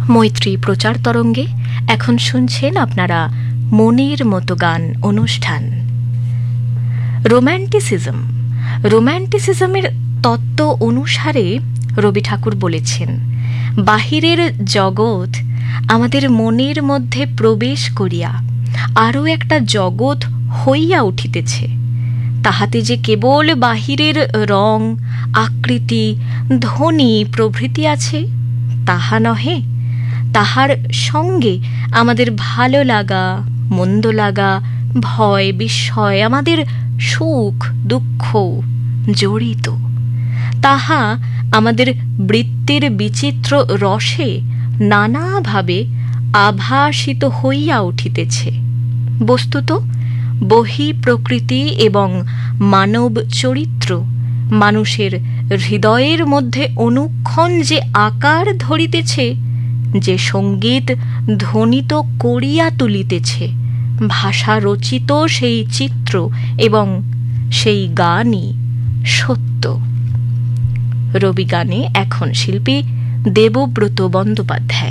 মৈত্রী প্রচার তরঙ্গে এখন শুনছেন আপনারা মনের মতো গান অনুষ্ঠান। রোম্যান্টিসিজমের তত্ত্ব অনুসারে রবি ঠাকুর বলেছেন, বাহিরের জগৎ আমাদের মনের মধ্যে প্রবেশ করিয়া আরও একটা জগৎ হইয়া উঠিতেছে। তাহাতে যে কেবল বাহিরের রং, আকৃতি, ধ্বনি প্রভৃতি আছে তাহা নহে, তাহার সঙ্গে আমাদের ভালো লাগা, মন্দ লাগা, ভয়, বিস্ময়, আমাদের সুখ দুঃখ জড়িত। তাহা আমাদের বৃত্তির বিচিত্র রসে নানাভাবে আভাসিত হইয়া উঠিতেছে। বস্তুত বহি প্রকৃতি এবং মানব চরিত্র মানুষের হৃদয়ের মধ্যে অনুক্ষণ যে আকার ধরিতেছে, যে সঙ্গীত ধ্বনিত করিয়া তুলিতেছে, ভাষা রচিত সেই চিত্র এবং সেই গানই সত্য। রবি গানে এখন শিল্পী দেবব্রত বন্দ্যোপাধ্যায়।